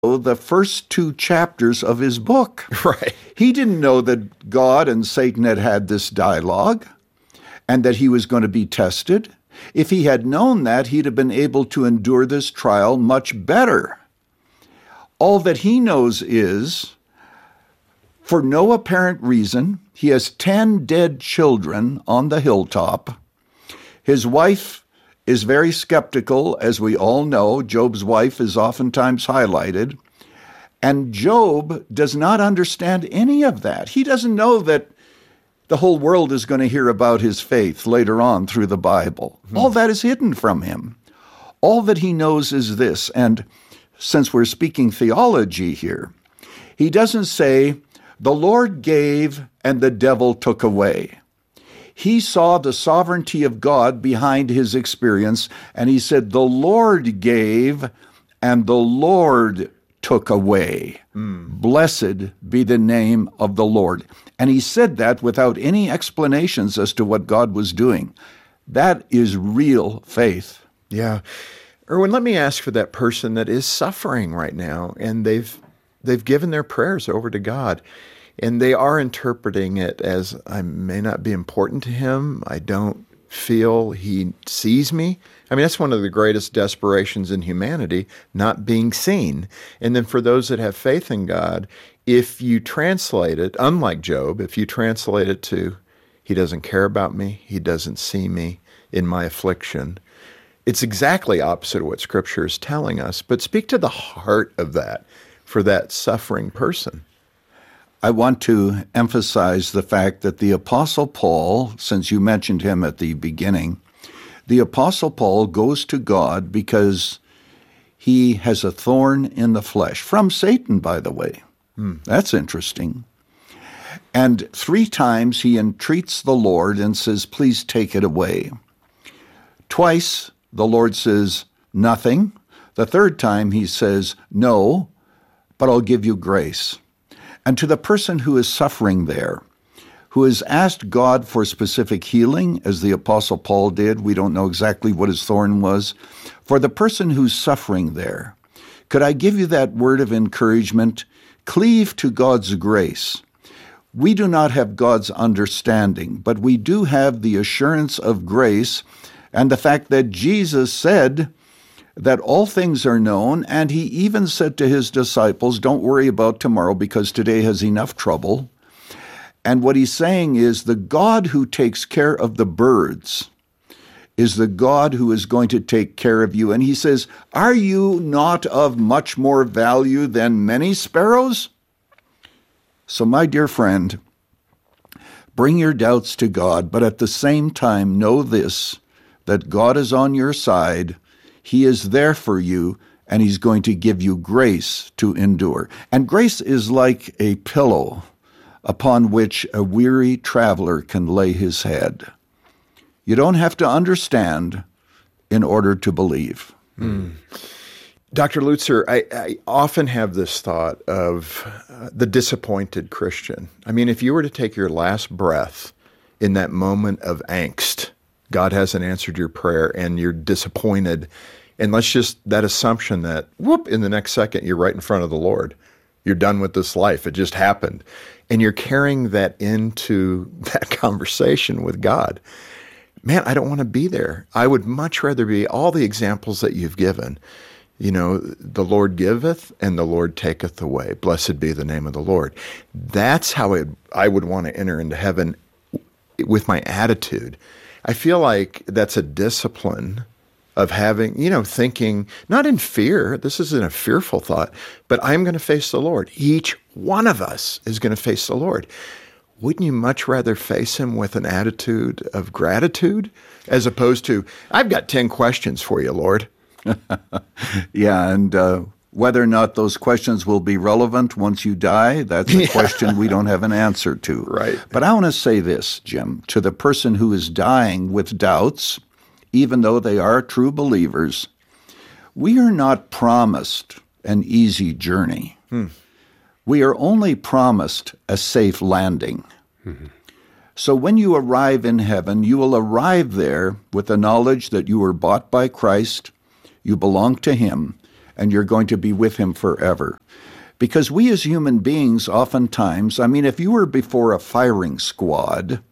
the first 2 chapters of his book. Right. He didn't know that God and Satan had this dialogue and that he was going to be tested. If he had known that, he'd have been able to endure this trial much better. All that he knows is, for no apparent reason, he has 10 dead children on the hilltop. His wife is very skeptical, as we all know. Job's wife is oftentimes highlighted. And Job does not understand any of that. He doesn't know that the whole world is going to hear about his faith later on through the Bible. All that is hidden from him. All that he knows is this. And since we're speaking theology here, he doesn't say, the Lord gave and the devil took away. He saw the sovereignty of God behind his experience, and he said, the Lord gave and the Lord took away. Blessed be the name of the Lord. And he said that without any explanations as to what God was doing. That is real faith. Yeah. Erwin, let me ask for that person that is suffering right now, and they've given their prayers over to God. And they are interpreting it as, I may not be important to him. I don't feel he sees me. I mean, that's one of the greatest desperations in humanity, not being seen. And then for those that have faith in God, if you translate it, unlike Job, if you translate it to, he doesn't care about me, he doesn't see me in my affliction, it's exactly opposite of what Scripture is telling us. But speak to the heart of that for that suffering person. I want to emphasize the fact that the Apostle Paul, since you mentioned him at the beginning, the Apostle Paul goes to God because he has a thorn in the flesh, from Satan, by the way. That's interesting. And 3 times he entreats the Lord and says, please take it away. Twice the Lord says, nothing. The 3rd time he says, no, but I'll give you grace. And to the person who is suffering there, who has asked God for specific healing, as the Apostle Paul did, we don't know exactly what his thorn was, for the person who's suffering there, could I give you that word of encouragement? Cleave to God's grace. We do not have God's understanding, but we do have the assurance of grace and the fact that Jesus said that all things are known, and he even said to his disciples, don't worry about tomorrow because today has enough trouble. And what he's saying is the God who takes care of the birds is the God who is going to take care of you. And he says, are you not of much more value than many sparrows? So my dear friend, bring your doubts to God, but at the same time know this, that God is on your side. He is there for you, and he's going to give you grace to endure. And grace is like a pillow upon which a weary traveler can lay his head. You don't have to understand in order to believe. Dr. Lutzer, I often have this thought of the disappointed Christian. I mean, if you were to take your last breath in that moment of angst, God hasn't answered your prayer and you're disappointed, and let's just, that assumption that, whoop, in the next second, you're right in front of the Lord. You're done with this life. It just happened. And you're carrying that into that conversation with God. Man, I don't want to be there. I would much rather be all the examples that you've given. You know, the Lord giveth and the Lord taketh away. Blessed be the name of the Lord. That's how I would want to enter into heaven with my attitude. I feel like that's a discipline of having, thinking, not in fear, this isn't a fearful thought, but I'm going to face the Lord. Each one of us is going to face the Lord. Wouldn't you much rather face him with an attitude of gratitude as opposed to, I've got 10 questions for you, Lord? Yeah, and whether or not those questions will be relevant once you die, that's a question we don't have an answer to. Right. But I want to say this, Jim, to the person who is dying with doubts, even though they are true believers, we are not promised an easy journey. We are only promised a safe landing. So when you arrive in heaven, you will arrive there with the knowledge that you were bought by Christ, you belong to him, and you're going to be with him forever. Because we as human beings oftentimes, I mean, if you were before a firing squad,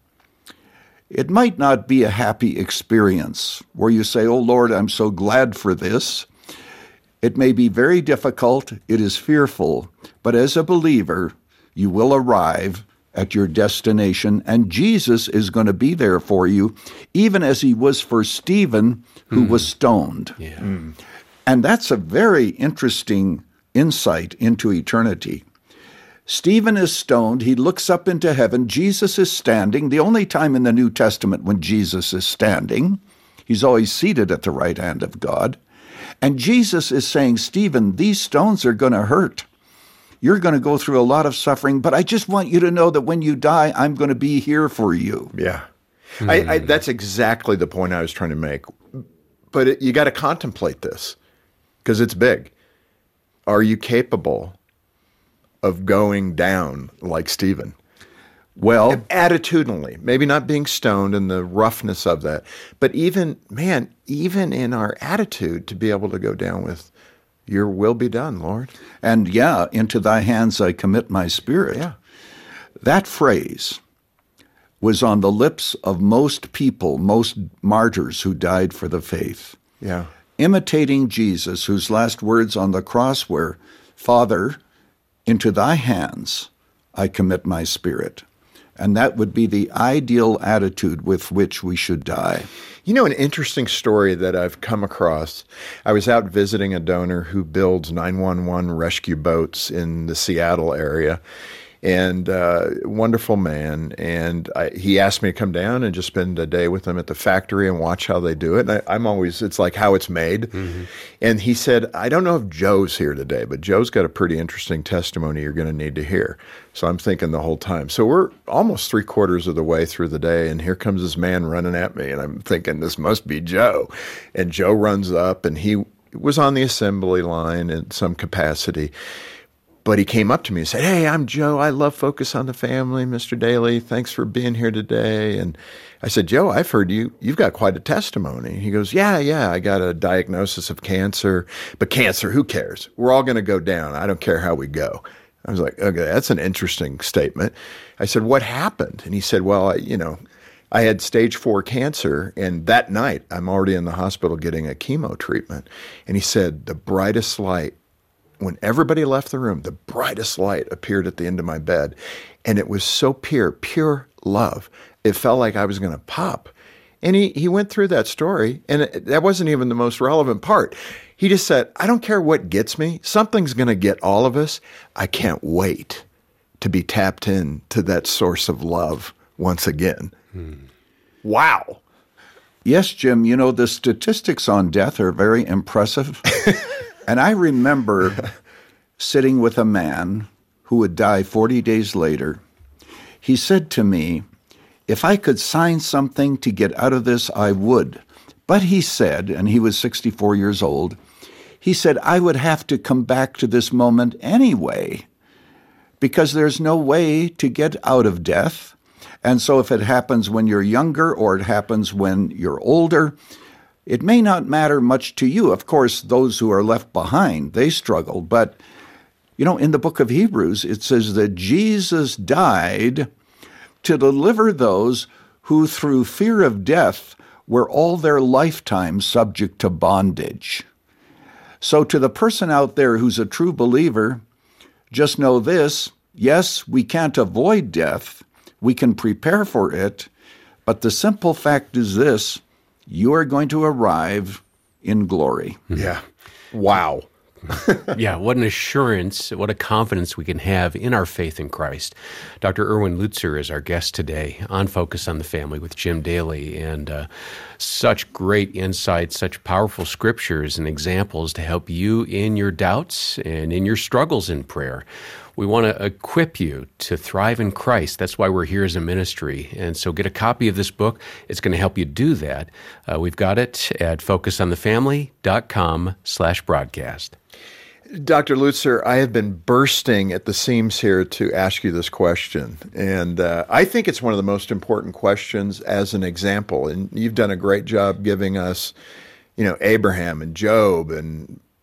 it might not be a happy experience where you say, oh Lord, I'm so glad for this. It may be very difficult, it is fearful, but as a believer, you will arrive at your destination, and Jesus is going to be there for you, even as he was for Stephen, who was stoned. Yeah. And that's a very interesting insight into eternity. Stephen is stoned. He looks up into heaven. Jesus is standing. The only time in the New Testament when Jesus is standing, he's always seated at the right hand of God. And Jesus is saying, Stephen, these stones are going to hurt. You're going to go through a lot of suffering, but I just want you to know that when you die, I'm going to be here for you. Yeah. That's exactly the point I was trying to make. But you got to contemplate this because it's big. Are you capable of going down like Stephen? Well, attitudinally, maybe not being stoned and the roughness of that, but even in our attitude to be able to go down with, your will be done, Lord. And yeah, into thy hands I commit my spirit. Yeah. That phrase was on the lips of most people, most martyrs who died for the faith. Yeah. Imitating Jesus, whose last words on the cross were, Father, into thy hands I commit my spirit. And that would be the ideal attitude with which we should die. You know, an interesting story that I've come across, I was out visiting a donor who builds 911 rescue boats in the Seattle area, and wonderful man. And he asked me to come down and just spend a day with him at the factory and watch how they do it. And I'm always, it's like how it's made. Mm-hmm. And he said, I don't know if Joe's here today, but Joe's got a pretty interesting testimony you're going to need to hear. So I'm thinking the whole time. So we're almost 3/4 of the way through the day, and here comes this man running at me, and I'm thinking this must be Joe. And Joe runs up, and he was on the assembly line in some capacity. But he came up to me and said, hey, I'm Joe. I love Focus on the Family, Mr. Daly. Thanks for being here today. And I said, Joe, I've heard you've got quite a testimony. He goes, yeah, I got a diagnosis of cancer. But cancer, who cares? We're all going to go down. I don't care how we go. I was like, okay, that's an interesting statement. I said, what happened? And he said, well, I had stage 4 cancer, and that night I'm already in the hospital getting a chemo treatment. And he said, the brightest light, when everybody left the room, the brightest light appeared at the end of my bed. And it was so pure love. It felt like I was going to pop. And he went through that story, and that wasn't even the most relevant part. He just said, I don't care what gets me. Something's going to get all of us. I can't wait to be tapped in to that source of love once again. Wow. Yes, Jim, the statistics on death are very impressive. And I remember sitting with a man who would die 40 days later. He said to me, if I could sign something to get out of this, I would. But he said, and he was 64 years old, he said, I would have to come back to this moment anyway, because there's no way to get out of death. And so if it happens when you're younger or it happens when you're older, it may not matter much to you. Of course, those who are left behind, they struggle. But, in the book of Hebrews, it says that Jesus died to deliver those who through fear of death were all their lifetime subject to bondage. So to the person out there who's a true believer, just know this: yes, we can't avoid death. We can prepare for it. But the simple fact is this: you are going to arrive in glory. Yeah. Wow. Yeah, what an assurance, what a confidence we can have in our faith in Christ. Dr. Erwin Lutzer is our guest today on Focus on the Family with Jim Daly, and such great insights, such powerful scriptures and examples to help you in your doubts and in your struggles in prayer. We want to equip you to thrive in Christ. That's why we're here as a ministry. And so get a copy of this book. It's going to help you do that. We've got it at focusonthefamily.com/broadcast. Dr. Lutzer, I have been bursting at the seams here to ask you this question. And I think it's one of the most important questions as an example. And you've done a great job giving us, Abraham and Job and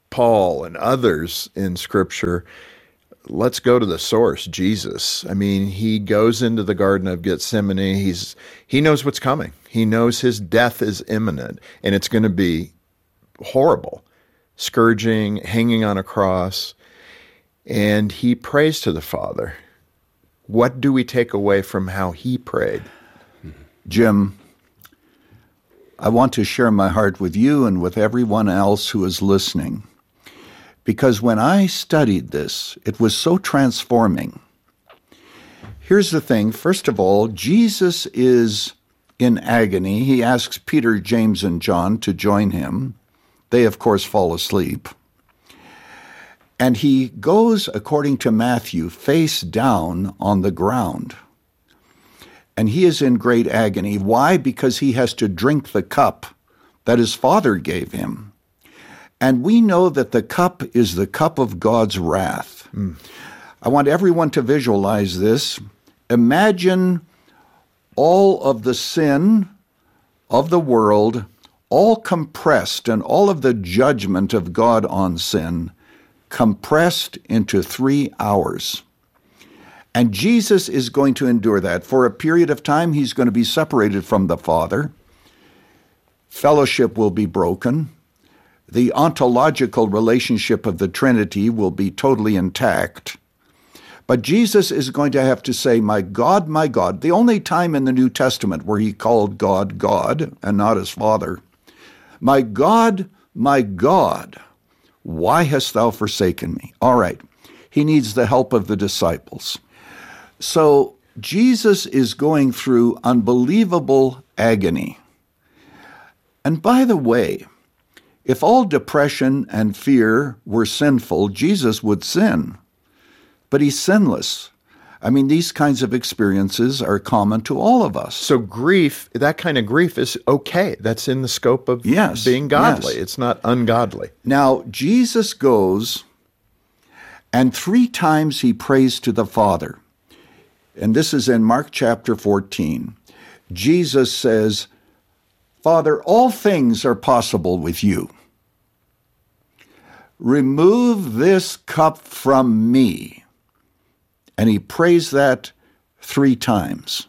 Paul and others in Scripture, let's go to the source, Jesus. I mean, he goes into the Garden of Gethsemane. He knows what's coming. He knows his death is imminent, and it's going to be horrible. Scourging, hanging on a cross, and he prays to the Father. What do we take away from how he prayed? Jim, I want to share my heart with you and with everyone else who is listening, because when I studied this, it was so transforming. Here's the thing. First of all, Jesus is in agony. He asks Peter, James, and John to join him. They, of course, fall asleep. And he goes, according to Matthew, face down on the ground. And he is in great agony. Why? Because he has to drink the cup that his Father gave him. And we know that the cup is the cup of God's wrath. I want everyone to visualize this. Imagine all of the sin of the world, all compressed, and all of the judgment of God on sin compressed into 3 hours. And Jesus is going to endure that. For a period of time, he's going to be separated from the Father. Fellowship will be broken. The ontological relationship of the Trinity will be totally intact. But Jesus is going to have to say, my God, the only time in the New Testament where he called God, God, and not his Father. My God, why hast thou forsaken me? All right, he needs the help of the disciples. So Jesus is going through unbelievable agony. And by the way, if all depression and fear were sinful, Jesus would sin. But he's sinless. I mean, these kinds of experiences are common to all of us. So grief, that kind of grief is okay. That's in the scope of being godly. Yes. It's not ungodly. Now, Jesus goes, and 3 times he prays to the Father. And this is in Mark chapter 14. Jesus says, Father, all things are possible with you. Remove this cup from me. And he prays that 3 times.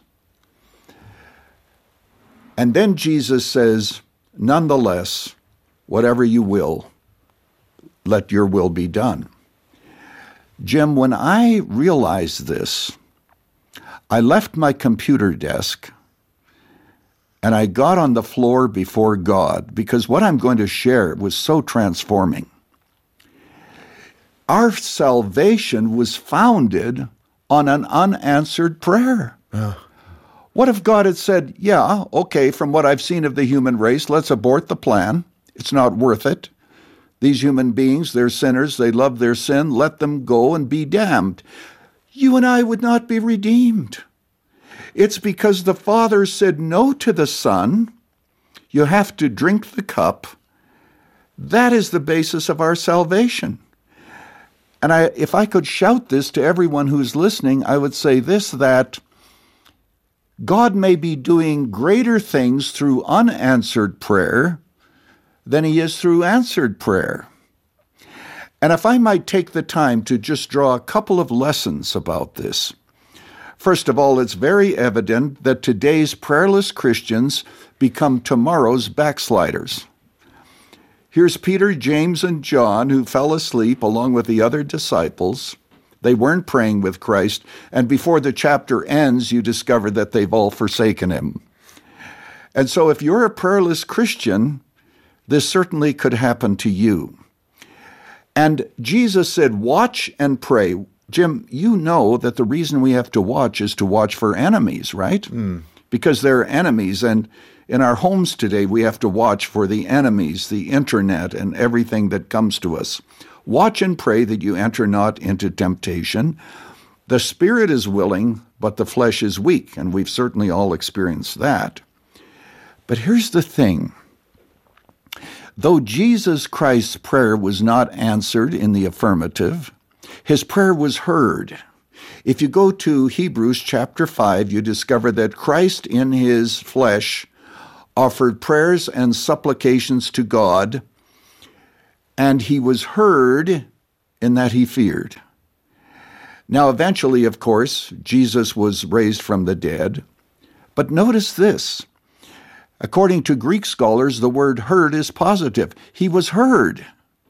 And then Jesus says, nonetheless, whatever you will, let your will be done. Jim, when I realized this, I left my computer desk and I got on the floor before God, because what I'm going to share was so transforming. Our salvation was founded on an unanswered prayer. What if God had said, yeah, okay, from what I've seen of the human race, let's abort the plan. It's not worth it. These human beings, they're sinners, they love their sin, let them go and be damned. You and I would not be redeemed. It's because the Father said no to the Son. You have to drink the cup. That is the basis of our salvation. And if I could shout this to everyone who's listening, I would say this, that God may be doing greater things through unanswered prayer than he is through answered prayer. And if I might take the time to just draw a couple of lessons about this. First of all, it's very evident that today's prayerless Christians become tomorrow's backsliders. Here's Peter, James, and John, who fell asleep along with the other disciples. They weren't praying with Christ, and before the chapter ends, you discover that they've all forsaken him. And so if you're a prayerless Christian, this certainly could happen to you. And Jesus said, watch and pray. Jim, you know that the reason we have to watch is to watch for enemies, right? Because there are enemies, and in our homes today, we have to watch for the enemies, the internet, and everything that comes to us. Watch and pray that you enter not into temptation. The spirit is willing, but the flesh is weak, and we've certainly all experienced that. But here's the thing. Though Jesus Christ's prayer was not answered in the affirmative, his prayer was heard. If you go to Hebrews chapter 5, you discover that Christ in his flesh offered prayers and supplications to God, and he was heard in that he feared. Now, eventually, of course, Jesus was raised from the dead. But notice this. According to Greek scholars, the word heard is positive. He was heard.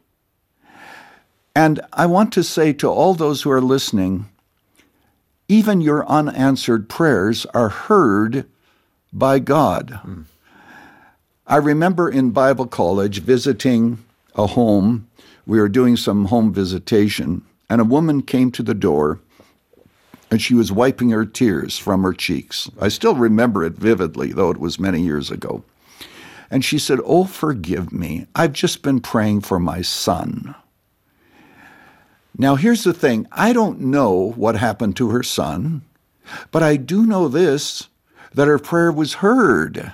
And I want to say to all those who are listening, even your unanswered prayers are heard by God. I remember in Bible college visiting a home. We were doing some home visitation, and a woman came to the door, and she was wiping her tears from her cheeks. I still remember it vividly, though it was many years ago. And she said, "Oh, forgive me. I've just been praying for my son." Now, here's the thing. I don't know what happened to her son, but I do know this, that her prayer was heard.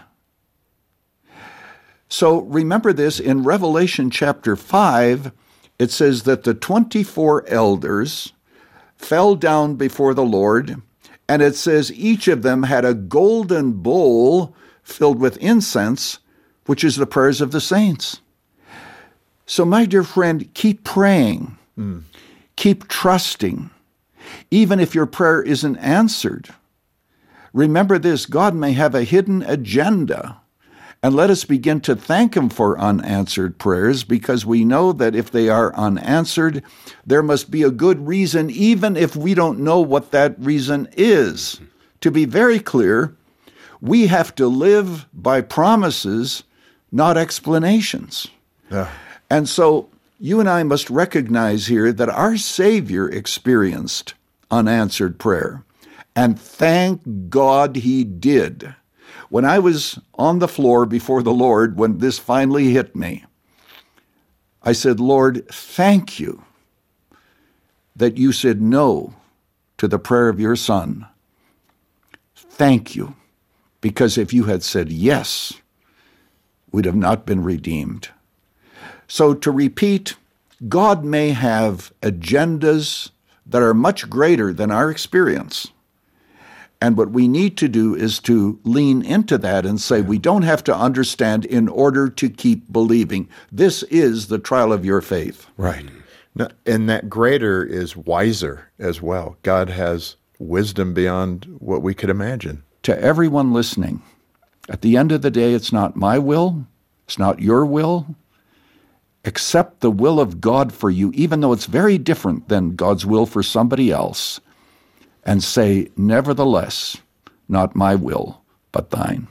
So remember this, in Revelation chapter 5, it says that the 24 elders fell down before the Lord, and it says each of them had a golden bowl filled with incense, which is the prayers of the saints. So my dear friend, keep praying. Keep trusting. Even if your prayer isn't answered, remember this, God may have a hidden agenda. And let us begin to thank Him for unanswered prayers, because we know that if they are unanswered, there must be a good reason, even if we don't know what that reason is. To be very clear, we have to live by promises, not explanations. And so you and I must recognize here that our Savior experienced unanswered prayer. And thank God He did. When I was on the floor before the Lord, when this finally hit me, I said, "Lord, thank you that you said no to the prayer of your son. Thank you, because if you had said yes, we'd have not been redeemed." So to repeat, God may have agendas that are much greater than our experience. And what we need to do is to lean into that and say, we don't have to understand in order to keep believing. This is the trial of your faith. Right. Now, and that greater is wiser as well. God has wisdom beyond what we could imagine. To everyone listening, at the end of the day, it's not my will, it's not your will. Accept the will of God for you, even though it's very different than God's will for somebody else. And say, nevertheless, not my will, but thine.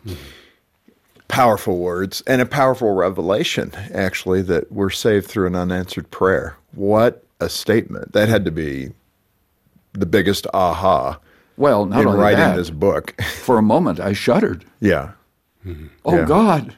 Powerful words, and a powerful revelation, actually, that we're saved through an unanswered prayer. What a statement. That had to be the biggest aha well, not in only writing that, this book. For a moment, I shuddered. Yeah. Oh, Yeah. God,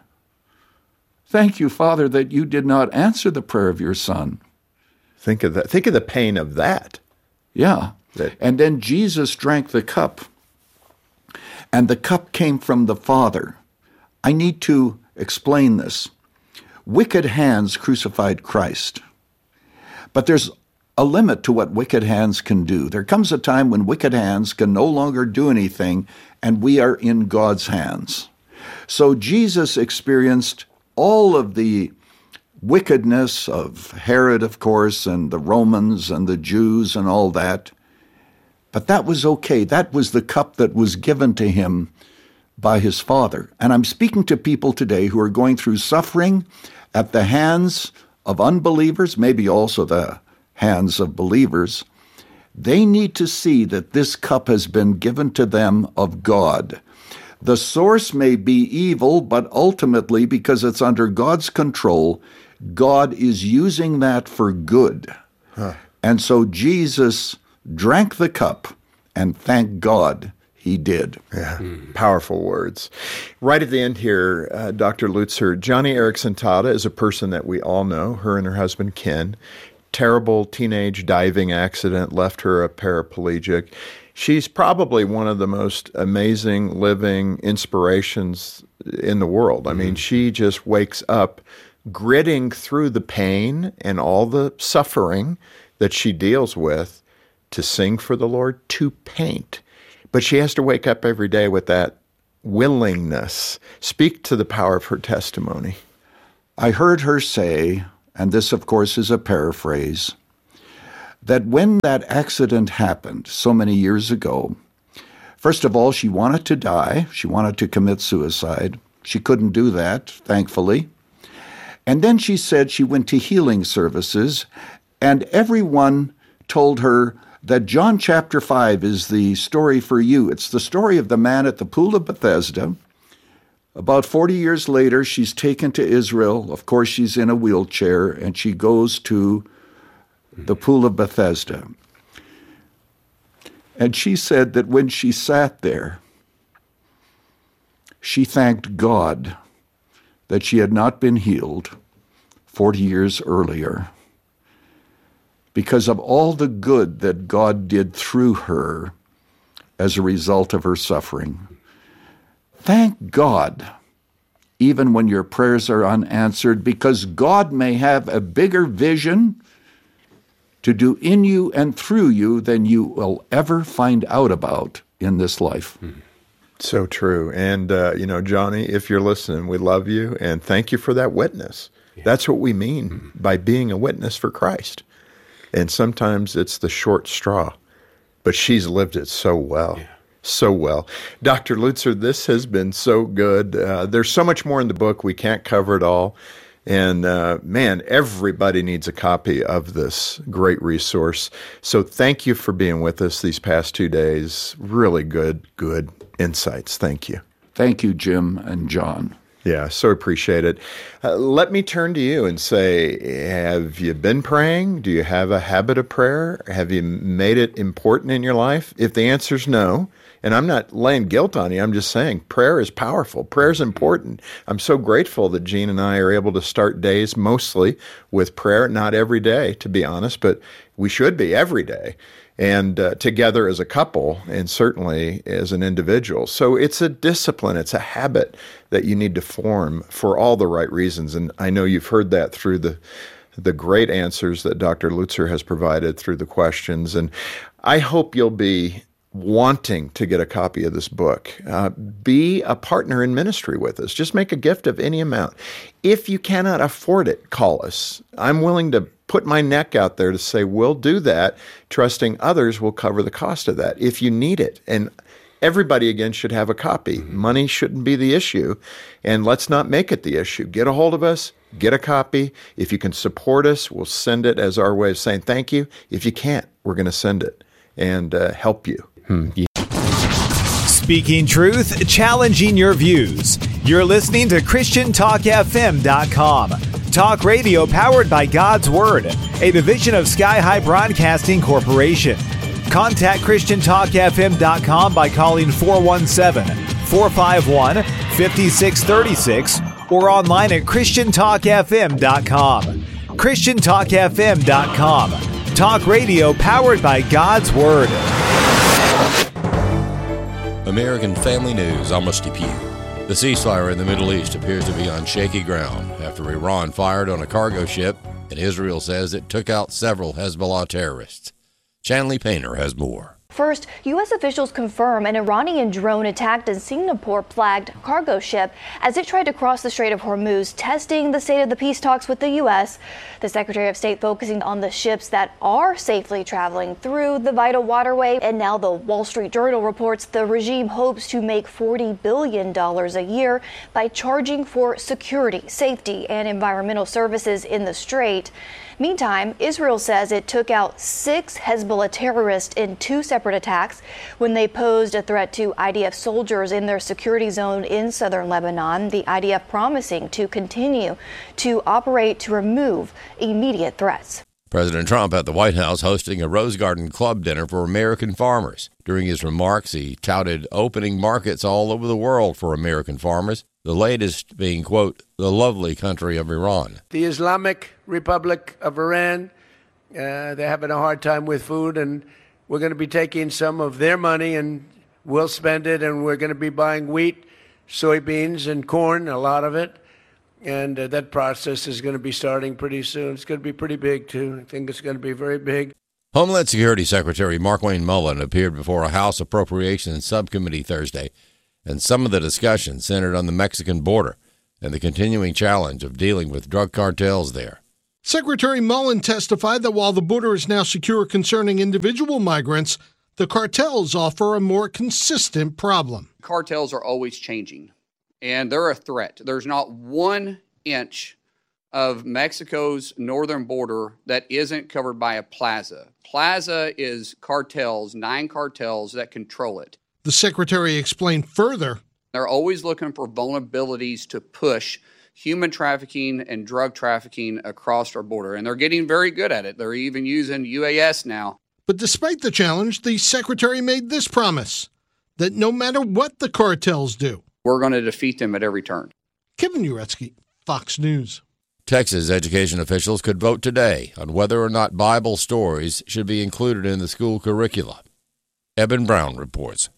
thank you, Father, that you did not answer the prayer of your son. Think of that. Think of the pain of that. Yeah. And then Jesus drank the cup, and the cup came from the Father. I need to explain this. Wicked hands crucified Christ. But there's a limit to what wicked hands can do. There comes a time when wicked hands can no longer do anything, and we are in God's hands. So Jesus experienced all of the wickedness of Herod, of course, and the Romans and the Jews and all that. But that was okay. That was the cup that was given to him by his Father. And I'm speaking to people today who are going through suffering at the hands of unbelievers, maybe also the hands of believers. They need to see that this cup has been given to them of God. The source may be evil, but ultimately, because it's under God's control, God is using that for good. And so Jesus drank the cup, and thank God he did. Yeah, powerful words. Right at the end here, Dr. Lutzer, Joni Eareckson Tada is a person that we all know, her and her husband Ken. Terrible teenage diving accident left her a paraplegic. She's probably one of the most amazing living inspirations in the world. I mean, she just wakes up gritting through the pain and all the suffering that she deals with to sing for the Lord, to paint. But she has to wake up every day with that willingness. Speak to the power of her testimony. I heard her say, and this, of course, is a paraphrase, that when that accident happened so many years ago, first of all, she wanted to die. She wanted to commit suicide. She couldn't do that, thankfully. And then she said she went to healing services, and everyone told her that John chapter 5 is the story for you. It's the story of the man at the pool of Bethesda. About 40 years later, she's taken to Israel. Of course, she's in a wheelchair, and she goes to the pool of Bethesda. And she said that when she sat there, she thanked God that she had not been healed 40 years earlier because of all the good that God did through her as a result of her suffering. Thank God, even when your prayers are unanswered, because God may have a bigger vision to do in you and through you than you will ever find out about in this life. So true. And, Johnny, if you're listening, we love you, and thank you for that witness. Yeah. That's what we mean by being a witness for Christ. And sometimes it's the short straw, but she's lived it so well. Yeah. So well. Dr. Lutzer, this has been so good. There's so much more in the book. We can't cover it all. And man, everybody needs a copy of this great resource. So thank you for being with us these past 2 days. Really good insights. Thank you. Thank you, Jim and John. Yeah, so appreciate it. Let me turn to you and say, have you been praying? Do you have a habit of prayer? Have you made it important in your life? If the answer is no, and I'm not laying guilt on you, I'm just saying prayer is powerful. Prayer is important. I'm so grateful that Jean and I are able to start days mostly with prayer, not every day, to be honest, but we should be every day. And together as a couple, and certainly as an individual. So it's a discipline, it's a habit that you need to form for all the right reasons. And I know you've heard that through the great answers that Dr. Lutzer has provided through the questions. And I hope you'll be wanting to get a copy of this book. Be a partner in ministry with us. Just make a gift of any amount. If you cannot afford it, call us. I'm willing to put my neck out there to say, we'll do that, trusting others will cover the cost of that if you need it. And everybody, again, should have a copy. Money shouldn't be the issue, and let's not make it the issue. Get a hold of us, get a copy. If you can support us, we'll send it as our way of saying thank you. If you can't, we're going to send it and help you. Speaking truth, challenging your views. You're listening to ChristianTalkFM.com. Talk radio powered by God's Word, a division of Sky High Broadcasting Corporation. Contact ChristianTalkFM.com by calling 417-451-5636 or online at ChristianTalkFM.com. ChristianTalkFM.com. Talk radio powered by God's Word. American Family News, I'm Rusty Pugh. The ceasefire in the Middle East appears to be on shaky ground after Iran fired on a cargo ship, and Israel says it took out several Hezbollah terrorists. Chanley Painter has more. First, U.S. officials confirm an Iranian drone attacked a Singapore-flagged cargo ship as it tried to cross the Strait of Hormuz, testing the state of the peace talks with the U.S. The Secretary of State focusing on the ships that are safely traveling through the vital waterway. And now the Wall Street Journal reports the regime hopes to make $40 billion a year by charging for security, safety, and environmental services in the strait. Meantime, Israel says it took out 6 Hezbollah terrorists in 2 separate attacks when they posed a threat to IDF soldiers in their security zone in southern Lebanon, the IDF promising to continue to operate to remove immediate threats. President Trump at the White House hosting a Rose Garden Club dinner for American farmers. During his remarks, he touted opening markets all over the world for American farmers, the latest being, quote, the lovely country of Iran. The Islamic Republic of Iran, they're having a hard time with food, and we're going to be taking some of their money and we'll spend it, and we're going to be buying wheat, soybeans, and corn, a lot of it. And that process is going to be starting pretty soon. It's going to be pretty big, too. I think it's going to be very big. Homeland Security Secretary Markwayne Mullin appeared before a House Appropriations Subcommittee Thursday, and some of the discussion centered on the Mexican border and the continuing challenge of dealing with drug cartels there. Secretary Mullen testified that while the border is now secure concerning individual migrants, the cartels offer a more consistent problem. Cartels are always changing, and they're a threat. There's not 1 inch of Mexico's northern border that isn't covered by a plaza. Plaza is cartels, 9 cartels that control it. The secretary explained further. They're always looking for vulnerabilities to push human trafficking and drug trafficking across our border, and they're getting very good at it. They're even using UAS now. But despite the challenge, the secretary made this promise, that no matter what the cartels do, we're going to defeat them at every turn. Kevin Uretsky, Fox News. Texas education officials could vote today on whether or not Bible stories should be included in the school curricula. Eben Brown reports.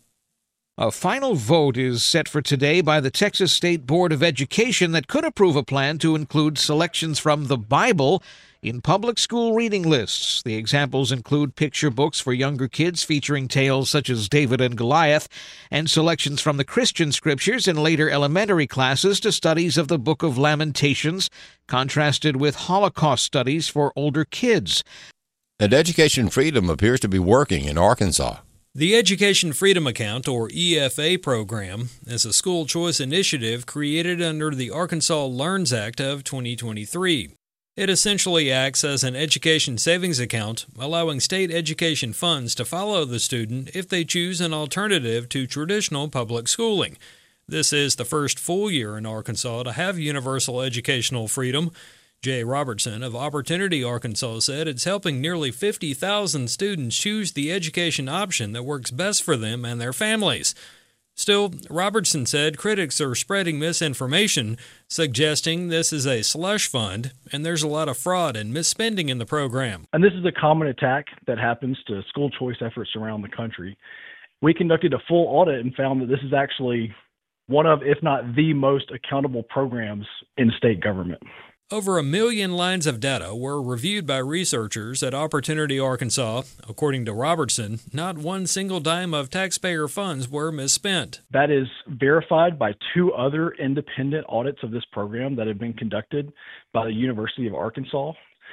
A final vote is set for today by the Texas State Board of Education that could approve a plan to include selections from the Bible in public school reading lists. The examples include picture books for younger kids featuring tales such as David and Goliath, and selections from the Christian scriptures in later elementary classes to studies of the Book of Lamentations, contrasted with Holocaust studies for older kids. And Education Freedom appears to be working in Arkansas. The Education Freedom Account, or EFA program, is a school choice initiative created under the Arkansas Learns Act of 2023. It essentially acts as an education savings account, allowing state education funds to follow the student if they choose an alternative to traditional public schooling. This is the first full year in Arkansas to have universal educational freedom. Jay Robertson of Opportunity Arkansas said it's helping nearly 50,000 students choose the education option that works best for them and their families. Still, Robertson said critics are spreading misinformation, suggesting this is a slush fund, and there's a lot of fraud and misspending in the program. And this is a common attack that happens to school choice efforts around the country. We conducted a full audit and found that this is actually one of, if not the most accountable programs in state government. Over 1 million lines of data were reviewed by researchers at Opportunity Arkansas. According to Robertson, not one single dime of taxpayer funds were misspent. That is verified by 2 other independent audits of this program that have been conducted by the University of Arkansas.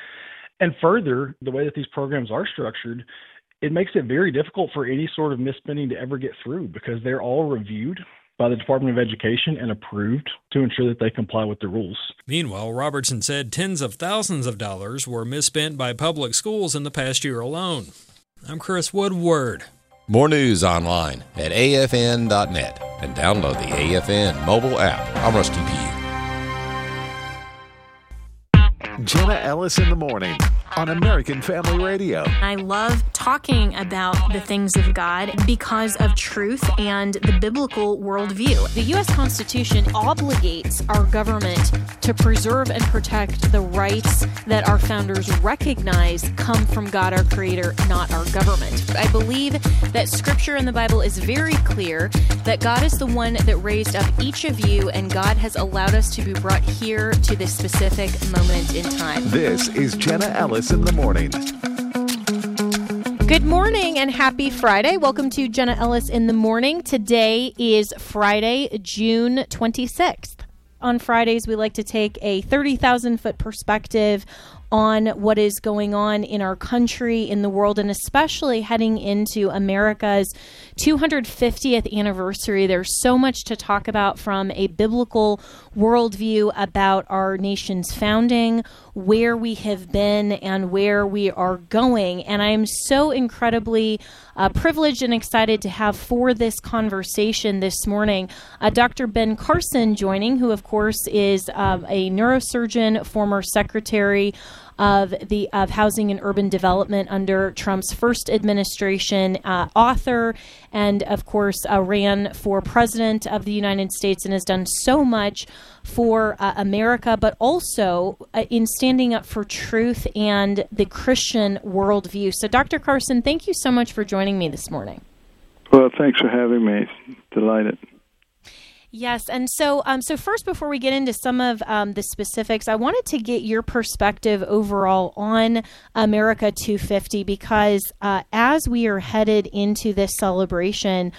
And further, the way that these programs are structured, it makes it very difficult for any sort of misspending to ever get through because they're all reviewed by the Department of Education and approved to ensure that they comply with the rules. Meanwhile, Robertson said tens of thousands of dollars were misspent by public schools in the past year alone. I'm Chris Woodward. More news online at afn.net and download the AFN mobile app. I'm Rusty Pugh. Jenna Ellis in the morning on American Family Radio. I love talking about the things of God because of truth and the biblical worldview. The U.S. Constitution obligates our government to preserve and protect the rights that our founders recognize come from God, our Creator, not our government. I believe that Scripture in the Bible is very clear that God is the one that raised up each of you, and God has allowed us to be brought here to this specific moment in time. This is Jenna Ellis in the morning. Good morning and happy Friday. Welcome to Jenna Ellis in the morning. Today is Friday, June 26th. On Fridays, we like to take a 30,000-foot perspective on what is going on in our country, in the world, and especially heading into America's 250th anniversary. There's so much to talk about from a biblical worldview about our nation's founding, where we have been, and where we are going. And I am so incredibly privileged and excited to have for this conversation this morning Dr. Ben Carson joining, who, of course, is a neurosurgeon, former secretary of Housing and Urban Development under Trump's first administration, author, and of course ran for president of the United States and has done so much for America, but also in standing up for truth and the Christian worldview. So, Dr. Carson, thank you so much for joining me this morning. Well, thanks for having me. Delighted. Yes, and so first, before we get into some of the specifics, I wanted to get your perspective overall on America 250, because as we are headed into this celebration,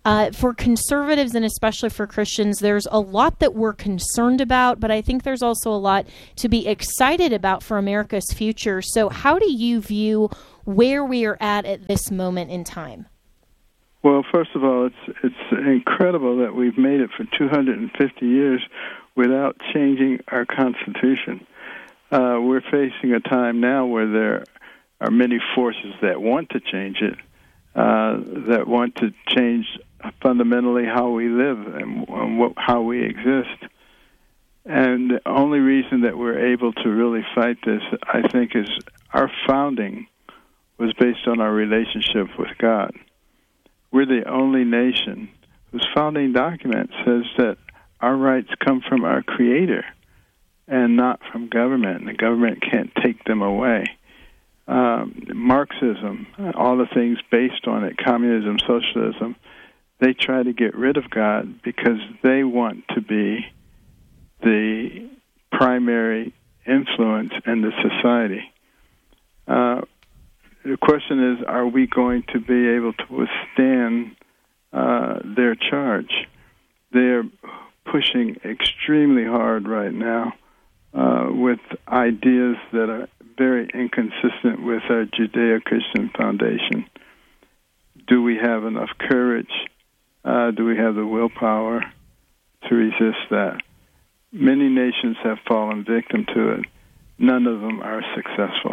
For conservatives and especially for Christians, there's a lot that we're concerned about, but I think there's also a lot to be excited about for America's future. So how do you view where we are at this moment in time? Well, first of all, it's incredible that we've made it for 250 years without changing our Constitution. We're facing a time now where there are many forces that want to change it, that want to change fundamentally how we live and how we exist. And the only reason that we're able to really fight this, I think, is our founding was based on our relationship with God. We're the only nation whose founding document says that our rights come from our Creator and not from government, and the government can't take them away. Marxism, all the things based on it, communism, socialism, they try to get rid of God because they want to be the primary influence in the society. The question is, are we going to be able to withstand their charge? They're pushing extremely hard right now with ideas that are very inconsistent with our Judeo-Christian foundation. Do we have enough courage? Do we have the willpower to resist that? Many nations have fallen victim to it. None of them are successful.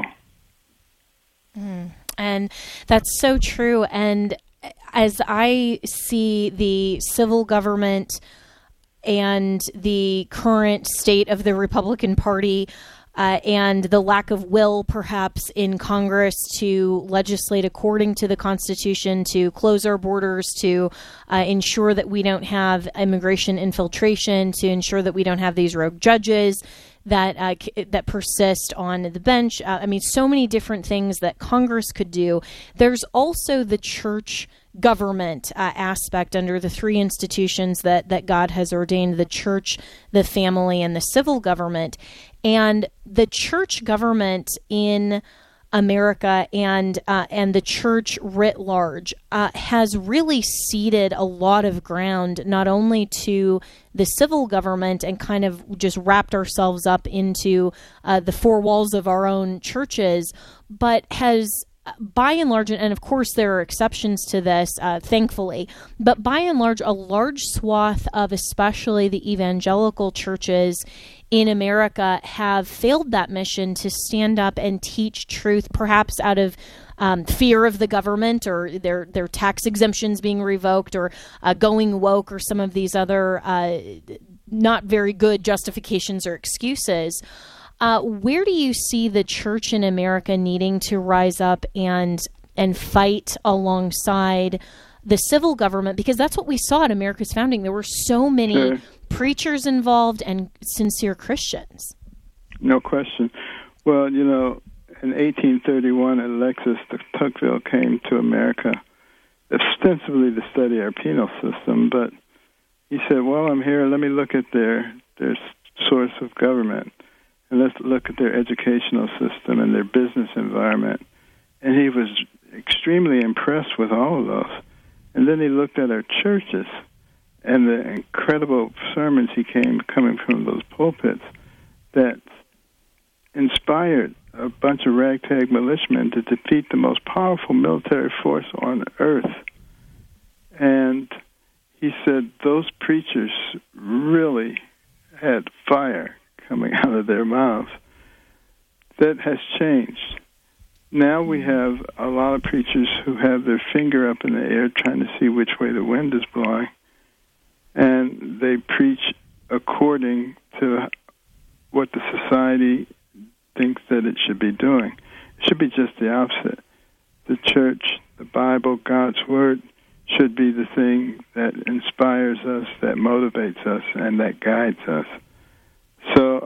And that's so true. And as I see the civil government and the current state of the Republican Party, and the lack of will, perhaps, in Congress to legislate according to the Constitution, to close our borders, to ensure that we don't have immigration infiltration, to ensure that we don't have these rogue judges that persist on the bench. I mean, so many different things that Congress could do. There's also the church government aspect under the three institutions that God has ordained: the church, the family, and the civil government. And the church government in America and the church writ large has really ceded a lot of ground, not only to the civil government and kind of just wrapped ourselves up into the four walls of our own churches, but has, by and large, and of course there are exceptions to this, thankfully, but by and large, a large swath of especially the evangelical churches in America have failed that mission to stand up and teach truth, perhaps out of fear of the government or their tax exemptions being revoked or going woke or some of these other not very good justifications or excuses. Where do you see the church in America needing to rise up and fight alongside the civil government? Because that's what we saw at America's founding. There were so many preachers involved and sincere Christians. No question. Well, in 1831, Alexis de Tocqueville came to America ostensibly to study our penal system, but he said, well, I'm here, let me look at their source of government. And let's look at their educational system and their business environment. And he was extremely impressed with all of those. And then he looked at our churches and the incredible sermons coming from those pulpits that inspired a bunch of ragtag militiamen to defeat the most powerful military force on earth. And he said those preachers really had fire coming out of their mouths. That has changed. Now we have a lot of preachers who have their finger up in the air trying to see which way the wind is blowing, and they preach according to what the society thinks that it should be doing. It should be just the opposite. The church, the Bible, God's Word should be the thing that inspires us, that motivates us, and that guides us. So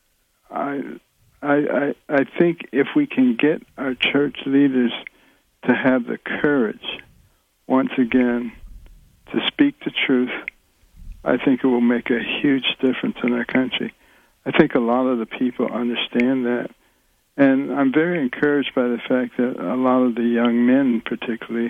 I think if we can get our church leaders to have the courage, once again, to speak the truth, I think it will make a huge difference in our country. I think a lot of the people understand that. And I'm very encouraged by the fact that a lot of the young men, particularly,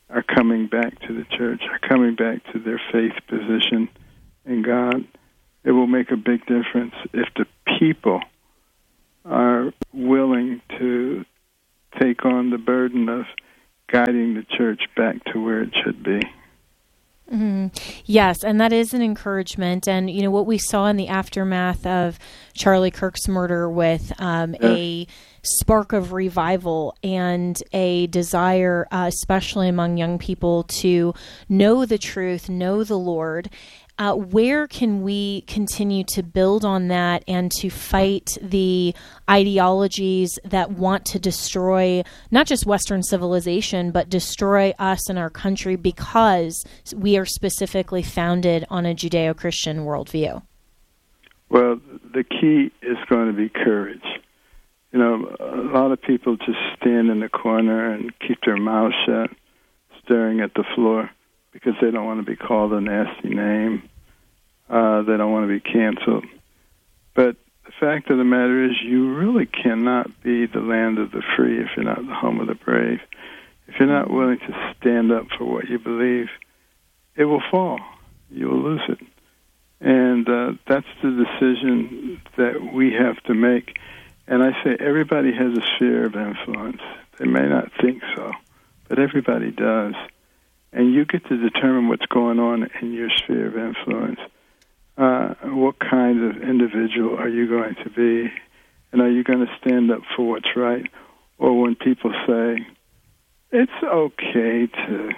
are coming back to the church, are coming back to their faith position in God. It will make a big difference if the people are willing to take on the burden of guiding the church back to where it should be. Mm-hmm. Yes, and that is an encouragement. And, you know, what we saw in the aftermath of Charlie Kirk's murder with a spark of revival and a desire, especially among young people, to know the truth, know the Lord. Where can we continue to build on that and to fight the ideologies that want to destroy not just Western civilization, but destroy us and our country because we are specifically founded on a Judeo-Christian worldview? Well, the key is going to be courage. You know, a lot of people just stand in the corner and keep their mouths shut, staring at the floor, because they don't want to be called a nasty name. They don't want to be canceled. But the fact of the matter is, you really cannot be the land of the free if you're not the home of the brave. If you're not willing to stand up for what you believe, it will fall. You will lose it. And that's the decision that we have to make. And I say everybody has a sphere of influence. They may not think so, but everybody does. And you get to determine what's going on in your sphere of influence. What kind of individual are you going to be? And are you going to stand up for what's right? Or when people say, it's okay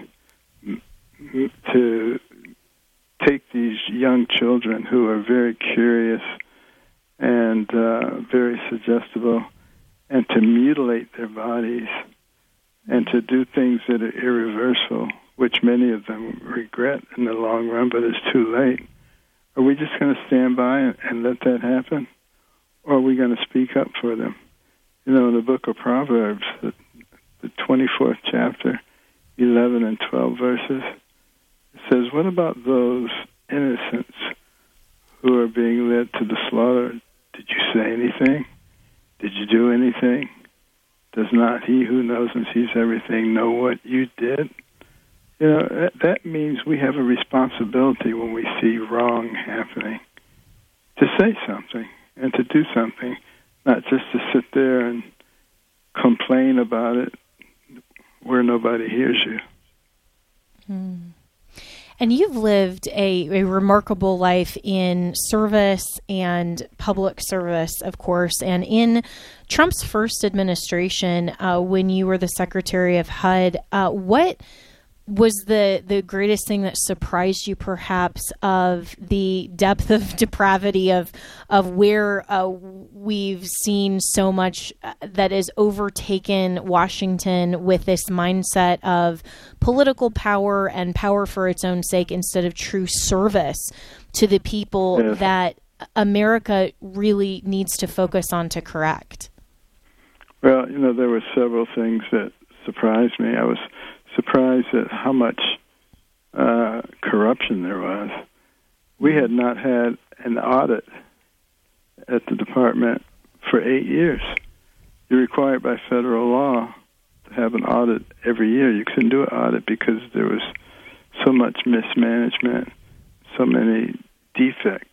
to take these young children who are very curious and very suggestible and to mutilate their bodies and to do things that are irreversible, which many of them regret in the long run, but it's too late. Are we just going to stand by and let that happen? Or are we going to speak up for them? You know, in the book of Proverbs, the 24th chapter, 11 and 12 verses, it says, what about those innocents who are being led to the slaughter? Did you say anything? Did you do anything? Does not he who knows and sees everything know what you did? You know, that means we have a responsibility when we see wrong happening to say something and to do something, not just to sit there and complain about it where nobody hears you. And you've lived a remarkable life in service and public service, of course. And in Trump's first administration, when you were the Secretary of HUD, what was the greatest thing that surprised you, perhaps, of the depth of depravity of where we've seen so much that has overtaken Washington with this mindset of political power and power for its own sake instead of true service to the people that America really needs to focus on to correct? Well, you know, there were several things that surprised me. I was surprised at how much corruption there was. We had not had an audit at the department for 8 years. You're required by federal law to have an audit every year. You couldn't do an audit because there was so much mismanagement, so many defects.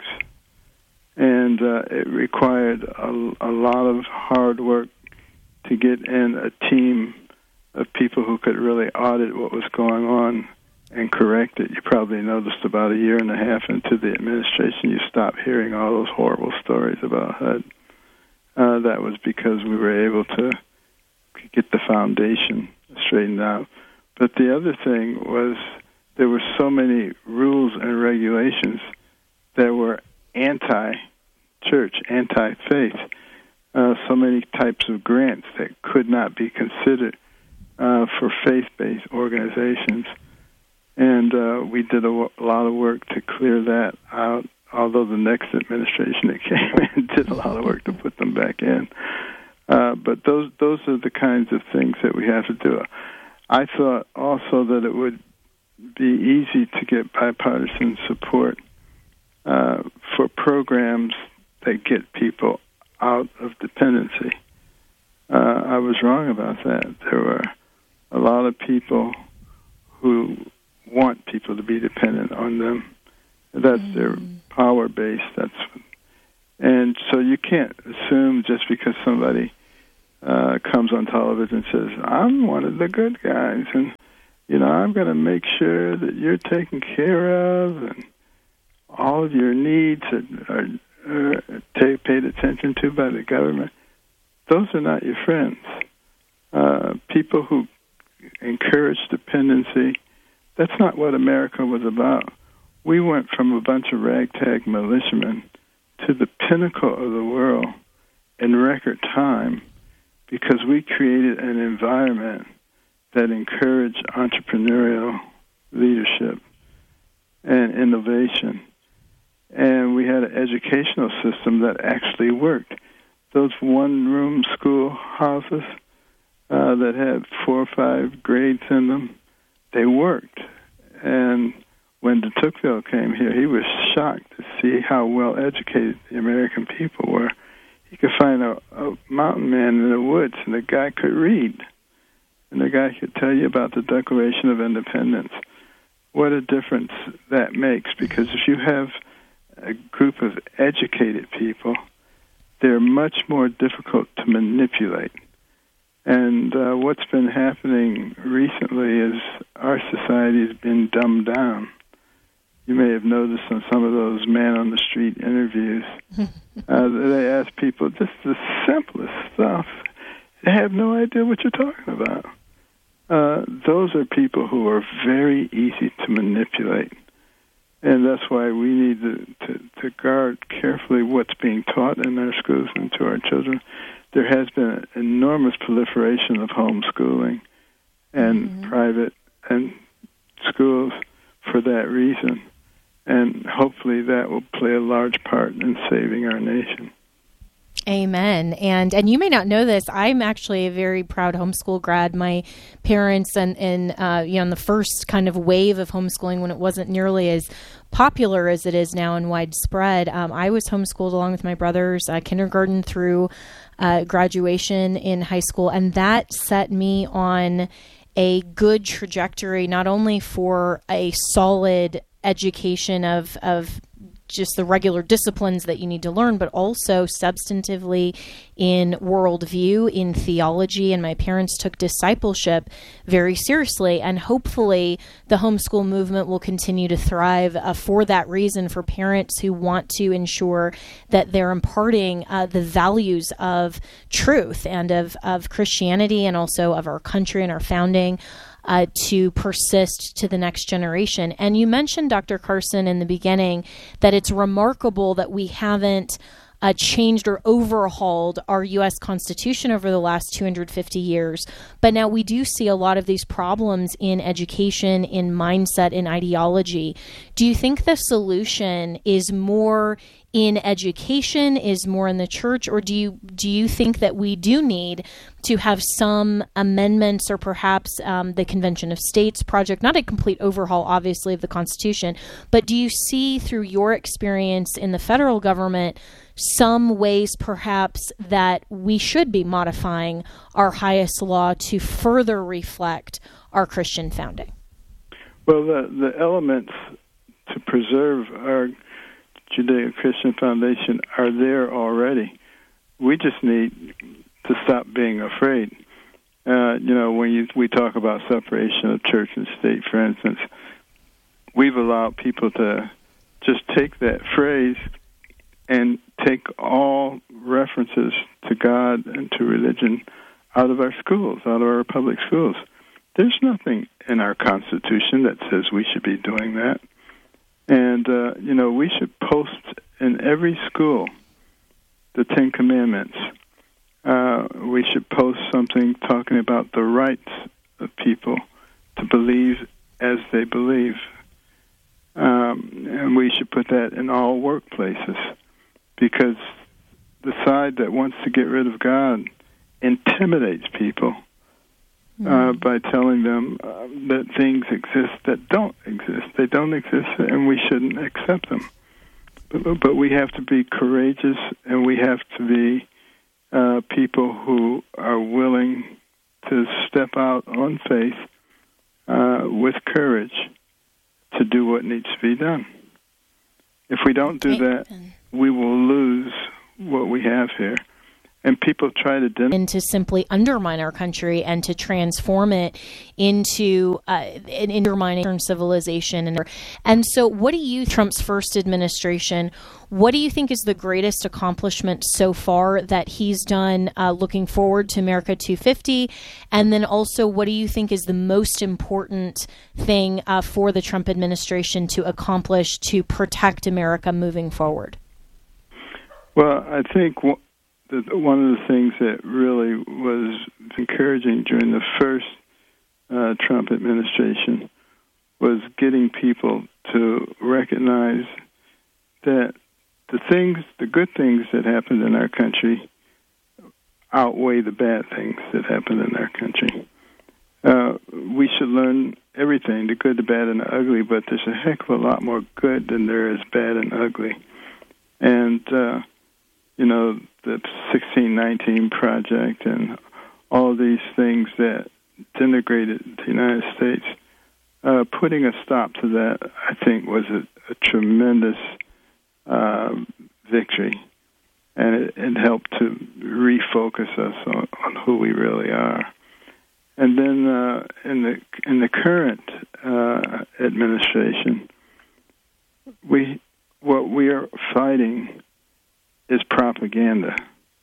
And it required a lot of hard work to get in a team of people who could really audit what was going on and correct it. You probably noticed about a year and a half into the administration, you stopped hearing all those horrible stories about HUD. That was because we were able to get the foundation straightened out. But the other thing was there were so many rules and regulations that were anti-church, anti-faith. So many types of grants that could not be considered for faith-based organizations. And we did a lot of work to clear that out, although the next administration that came in did a lot of work to put them back in. But those are the kinds of things that we have to do. I thought also that it would be easy to get bipartisan support for programs that get people out of dependency. I was wrong about that. There were a lot of people who want people to be dependent on them. That's their power base. And so you can't assume just because somebody comes on television and says, I'm one of the good guys, and, I'm going to make sure that you're taken care of, and all of your needs are paid attention to by the government. Those are not your friends. People who encourage dependency, that's not what America was about. We went from a bunch of ragtag militiamen to the pinnacle of the world in record time because we created an environment that encouraged entrepreneurial leadership and innovation. And we had an educational system that actually worked. Those one-room schoolhouses that had 4 or 5 grades in them, they worked. And when de Tocqueville came here, he was shocked to see how well educated the American people were. He could find a mountain man in the woods, and the guy could read. And the guy could tell you about the Declaration of Independence. What a difference that makes, because if you have a group of educated people, they're much more difficult to manipulate. And what's been happening recently is our society has been dumbed down. You may have noticed on some of those man-on-the-street interviews, they ask people just the simplest stuff. They have no idea what you're talking about. Those are people who are very easy to manipulate. And that's why we need to guard carefully what's being taught in our schools and to our children. There has been an enormous proliferation of homeschooling and private and schools for that reason. And hopefully that will play a large part in saving our nation. Amen. And you may not know this, I'm actually a very proud homeschool grad. My parents and in the first kind of wave of homeschooling when it wasn't nearly as popular as it is now and widespread, I was homeschooled along with my brothers, kindergarten through graduation in high school, and that set me on a good trajectory, not only for a solid education of just the regular disciplines that you need to learn, but also substantively in worldview, in theology. And my parents took discipleship very seriously. And hopefully the homeschool movement will continue to thrive for that reason, for parents who want to ensure that they're imparting the values of truth and of Christianity and also of our country and our founding to persist to the next generation. And you mentioned, Dr. Carson, in the beginning, that it's remarkable that we haven't changed or overhauled our U.S. Constitution over the last 250 years. But now we do see a lot of these problems in education, in mindset, in ideology. Do you think the solution is more in education, is more in the church, or do you think that we do need to have some amendments or perhaps the Convention of States project, not a complete overhaul, obviously, of the Constitution, but do you see through your experience in the federal government some ways perhaps that we should be modifying our highest law to further reflect our Christian founding? Well, the elements to preserve our Judeo-Christian foundation are there already. We just need to stop being afraid. When we talk about separation of church and state, for instance, we've allowed people to just take that phrase and take all references to God and to religion out of our schools, out of our public schools. There's nothing in our Constitution that says we should be doing that. And, we should post in every school the Ten Commandments. We should post something talking about the rights of people to believe as they believe. And we should put that in all workplaces, because the side that wants to get rid of God intimidates people by telling them that things exist that don't exist. They don't exist, and we shouldn't accept them. But we have to be courageous, and we have to be people who are willing to step out on faith with courage to do what needs to be done. If we don't do that, we will lose what we have here. And people try to and to simply undermine our country and to transform it into an undermining civilization. And so what do you, Trump's first administration, what do you think is the greatest accomplishment so far that he's done looking forward to America 250? And then also, what do you think is the most important thing for the Trump administration to accomplish to protect America moving forward? Well, I think one of the things that really was encouraging during the first Trump administration was getting people to recognize that the good things that happened in our country outweigh the bad things that happened in our country. We should learn everything, the good, the bad, and the ugly, but there's a heck of a lot more good than there is bad and ugly. And, the 1619 Project and all of these things that denigrated the United States, putting a stop to that, I think, was a tremendous victory. And it helped to refocus us on who we really are. And then in the current administration, what we are fighting is propaganda.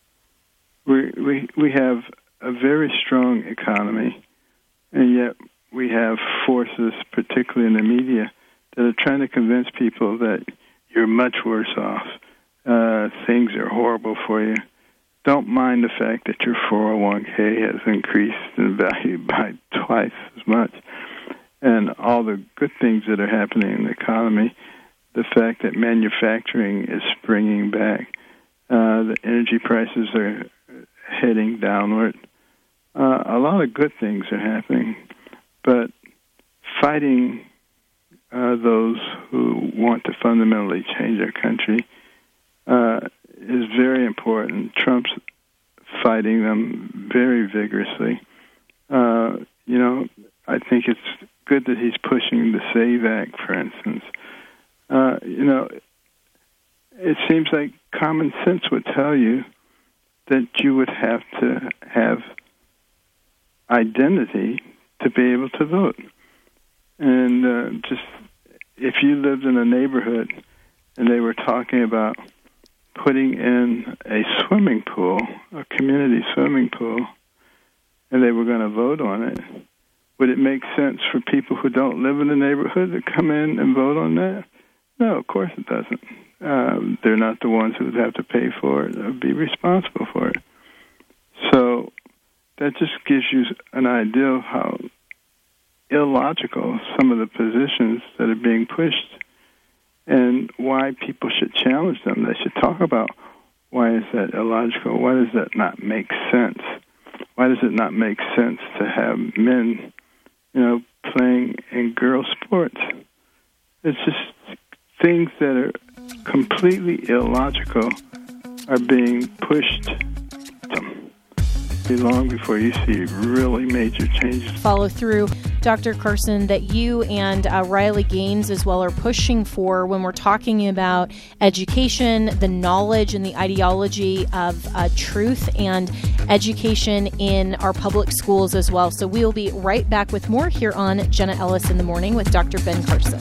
We have a very strong economy, and yet we have forces, particularly in the media, that are trying to convince people that you're much worse off. Things are horrible for you. Don't mind the fact that your 401k has increased in value by twice as much. And all the good things that are happening in the economy, the fact that manufacturing is springing back, the energy prices are heading downward. A lot of good things are happening, but fighting those who want to fundamentally change our country is very important. Trump's fighting them very vigorously. I think it's good that he's pushing the SAVE Act, for instance. It seems like common sense would tell you that you would have to have identity to be able to vote. And just if you lived in a neighborhood and they were talking about putting in a swimming pool, a community swimming pool, and they were going to vote on it, would it make sense for people who don't live in the neighborhood to come in and vote on that? No, of course it doesn't. They're not the ones who would have to pay for it or be responsible for it. So that just gives you an idea of how illogical some of the positions that are being pushed and why people should challenge them. They should talk about why is that illogical? Why does that not make sense? Why does it not make sense to have men, playing in girl sports? It's just things that are completely illogical are being pushed long before you see really major changes. Follow through, Dr. Carson, that you and Riley Gaines as well are pushing for when we're talking about education, the knowledge and the ideology of truth, and education in our public schools as well. So we'll be right back with more here on Jenna Ellis in the Morning with Dr. Ben Carson.